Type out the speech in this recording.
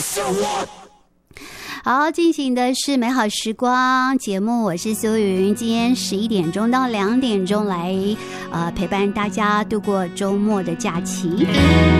好，进行的是美好时光节目，我是苏云，今天11点钟到2点钟来陪伴大家度过周末的假期。